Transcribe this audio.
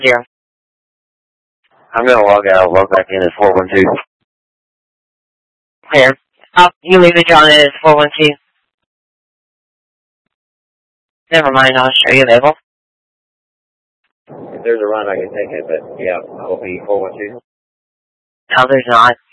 0. I'm going to log out, log back in at 412. Clear. Oh, you leave it on it as 412. Never mind, I'll show you label. If there's a run, I can take it, but yeah, I'll be 412. No, there's not.